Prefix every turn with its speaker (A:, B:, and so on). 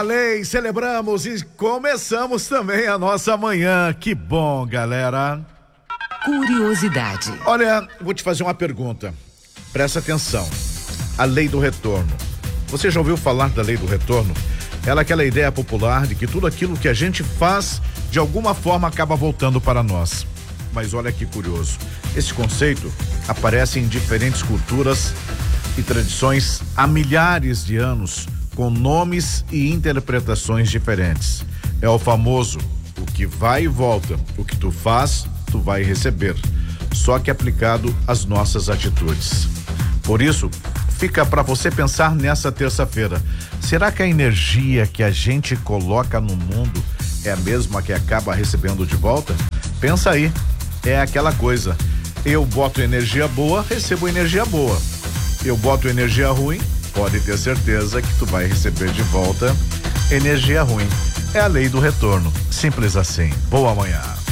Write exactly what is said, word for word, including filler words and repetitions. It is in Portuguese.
A: Lei, celebramos e começamos também a nossa manhã. Que bom, galera.
B: Curiosidade.
A: Olha, vou te fazer uma pergunta. Presta atenção. A lei do retorno. Você já ouviu falar da lei do retorno? Ela é aquela ideia popular de que tudo aquilo que a gente faz, de alguma forma, acaba voltando para nós. Mas olha que curioso. Esse conceito aparece em diferentes culturas e tradições há milhares de anos, com nomes e interpretações diferentes. É o famoso, o que vai e volta, o que tu faz, tu vai receber, só que aplicado às nossas atitudes. Por isso, fica para você pensar nessa terça-feira. Será que a energia que a gente coloca no mundo é a mesma que acaba recebendo de volta? Pensa aí, é aquela coisa, eu boto energia boa, recebo energia boa. Eu boto energia ruim, pode ter certeza que tu vai receber de volta energia ruim. É a lei do retorno. Simples assim. Boa manhã.